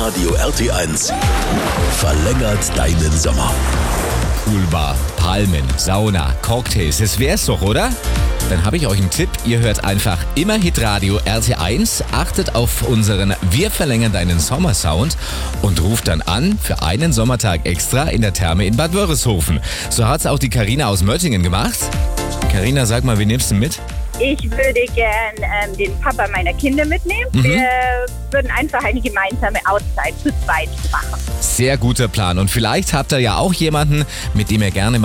Radio RT1 verlängert deinen Sommer. Poolbar, Palmen, Sauna, Cocktails, das wär's doch, oder? Dann habe ich euch einen Tipp. Ihr hört einfach immer Hitradio RT1, achtet auf unseren Wir verlängern deinen Sommersound und ruft dann an für einen Sommertag extra in der Therme in Bad Wörishofen. So hat's auch die Carina aus Möttingen gemacht. Carina, sag mal, wie nimmst du mit? Ich würde gern den Papa meiner Kinder mitnehmen. Wir würden einfach eine gemeinsame Auszeit zu zweit machen. Sehr guter Plan. Und vielleicht habt ihr ja auch jemanden, mit dem ihr gerne